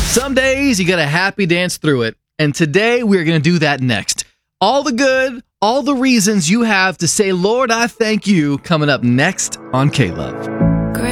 Some days you got to happy dance through it. And today we're going to do that next. All the good, all the reasons you have to say, Lord, I thank you, coming up next on K-Love.